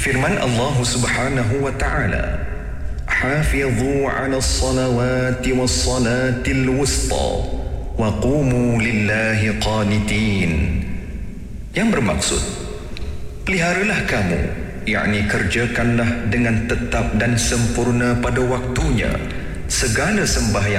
Firman Allah Subhanahu wa taala, "Hafidhu 'alas salawati was salatil wusta wa qumu lillahi qanitin." Yang bermaksud, peliharalah kamu, yakni kerjakanlah dengan tetap dan sempurna pada waktunya segala sembahyang